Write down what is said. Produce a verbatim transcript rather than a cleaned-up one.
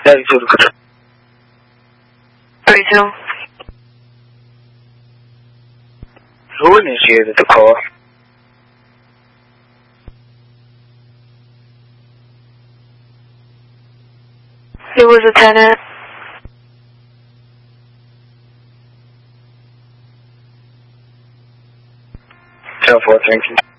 thirty-two. thirty-two. Who initiated the call? It was a tenant. ten four, thank you.